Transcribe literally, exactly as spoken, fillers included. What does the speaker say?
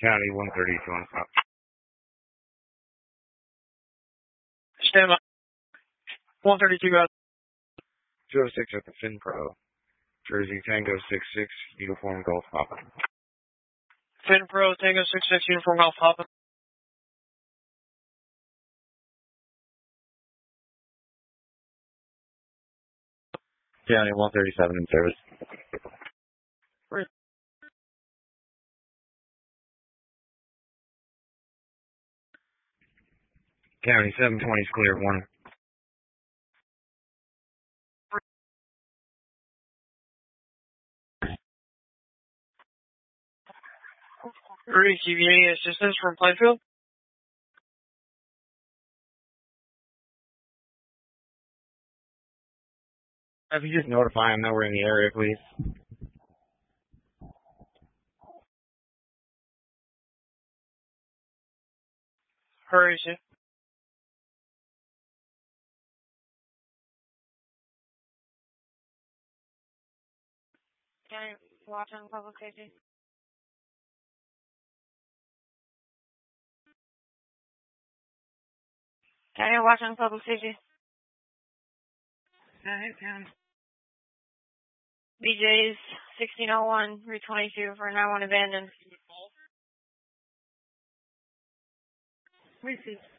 County one thirty-two on top. Stand by. one thirty-two out. two oh six at the FinPro. Jersey Tango six six, Uniform Golf Papa. FinPro Tango six six, Uniform Golf Papa. County one thirty-seven in service. Right. County seven twenty is clear, one. Receiving any assistance from Plainfield? If you just notify them that we're in the area, please. Hurry, sir. County Washington Public Safety. County Washington Public Safety. Alright, pound. B J's sixteen oh one, Route twenty-two for nine one abandoned. Receipt.